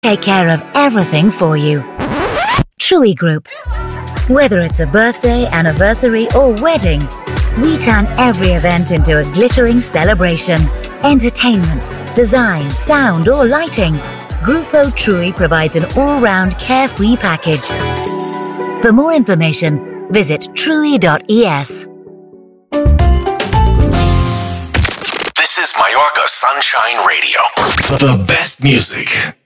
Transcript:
take care of everything for you. TRUI Group. Whether it's a birthday, anniversary, or wedding, we turn every event into a glittering celebration. Entertainment, design, sound, or lighting. Grupo TRUI provides an all-round carefree package. For more information, visit trui.es. This is Mallorca Sunshine Radio. The best music.